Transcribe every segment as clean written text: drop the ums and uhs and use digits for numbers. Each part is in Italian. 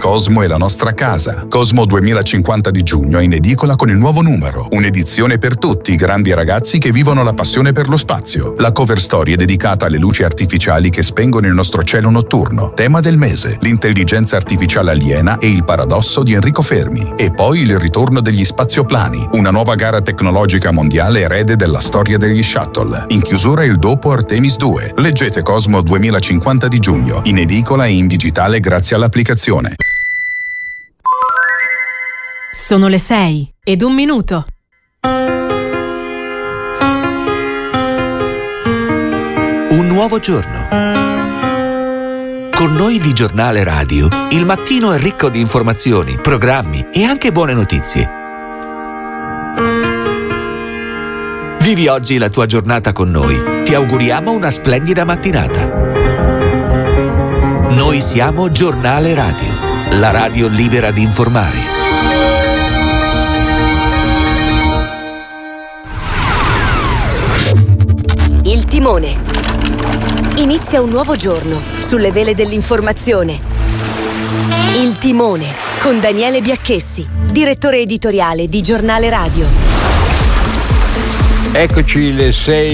Cosmo è la nostra casa. Cosmo 2050 di giugno è in edicola con il nuovo numero. Un'edizione per tutti i grandi ragazzi che vivono la passione per lo spazio. La cover story è dedicata alle luci artificiali che spengono il nostro cielo notturno. Tema del mese: l'intelligenza artificiale aliena e il paradosso di Enrico Fermi. E poi il ritorno degli spazioplani, una nuova gara tecnologica mondiale erede della storia degli shuttle. In chiusura il dopo Artemis 2. Leggete Cosmo 2050 di giugno, in edicola e in digitale grazie all'applicazione. Sono le 6:01. Un nuovo giorno. Con noi di Giornale Radio, il mattino è ricco di informazioni, programmi e anche buone notizie. Vivi oggi la tua giornata con noi. Ti auguriamo una splendida mattinata. Noi siamo Giornale Radio, la radio libera di informare. Il timone. Inizia un nuovo giorno sulle vele dell'informazione. Il timone con Daniele Biacchessi, direttore editoriale di Giornale Radio. Eccoci, le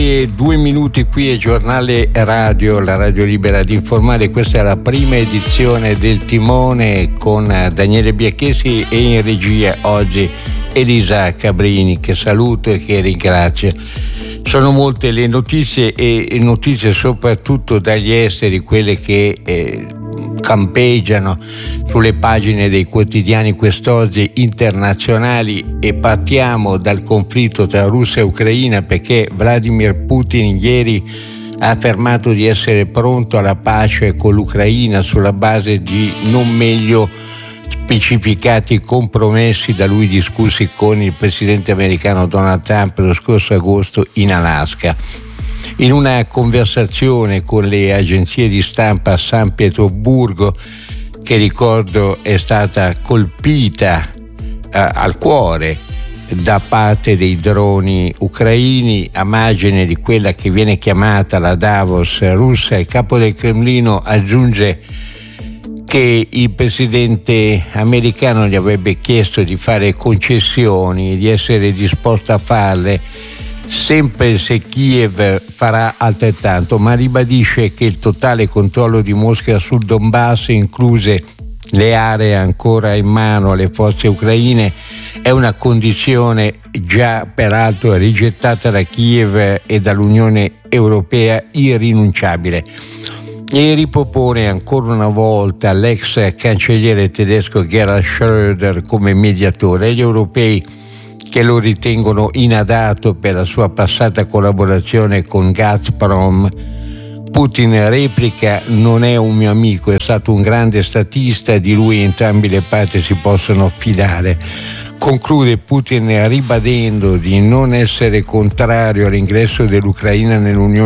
6:02 qui è Giornale Radio, la radio libera di informare. Questa è la prima edizione del Timone con Daniele Biacchessi e in regia oggi Elisa Cabrini, che saluto e che ringrazio. Sono molte le notizie e notizie soprattutto dagli esteri, quelle che campeggiano sulle pagine dei quotidiani quest'oggi internazionali, e partiamo dal conflitto tra Russia e Ucraina, perché Vladimir Putin ieri ha affermato di essere pronto alla pace con l'Ucraina sulla base di non meglio specificati compromessi da lui discussi con il presidente americano Donald Trump lo scorso agosto in Alaska. In una conversazione con le agenzie di stampa a San Pietroburgo, che ricordo è stata colpita al cuore da parte dei droni ucraini, a margine di quella che viene chiamata la Davos russa, il capo del Cremlino aggiunge che il presidente americano gli avrebbe chiesto di fare concessioni, di essere disposto a farle, sempre se Kiev farà altrettanto, ma ribadisce che il totale controllo di Mosca sul Donbass, incluse le aree ancora in mano alle forze ucraine, è una condizione già peraltro rigettata da Kiev e dall'Unione Europea irrinunciabile. E ripropone ancora una volta l'ex cancelliere tedesco Gerhard Schröder come mediatore. Gli europei che lo ritengono inadatto per la sua passata collaborazione con Gazprom. Putin replica: non è un mio amico, è stato un grande statista, di lui entrambe le parti si possono fidare. Conclude Putin ribadendo di non essere contrario all'ingresso dell'Ucraina nell'Unione